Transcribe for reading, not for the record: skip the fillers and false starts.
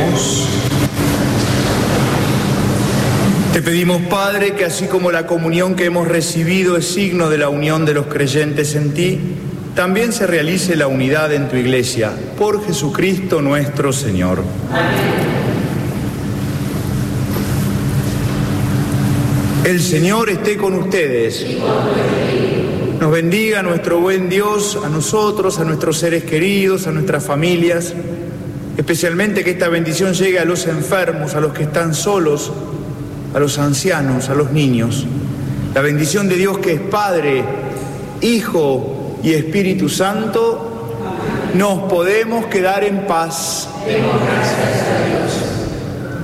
Oremos. Te pedimos, Padre, que así como la comunión que hemos recibido es signo de la unión de los creyentes en ti, también se realice la unidad en tu Iglesia, por Jesucristo nuestro Señor. Amén. El Señor esté con ustedes. Nos bendiga nuestro buen Dios, a nosotros, a nuestros seres queridos, a nuestras familias, especialmente que esta bendición llegue a los enfermos, a los que están solos, a los ancianos, a los niños. La bendición de Dios, que es Padre, Hijo y Espíritu Santo, nos podemos quedar en paz. Demos gracias a Dios.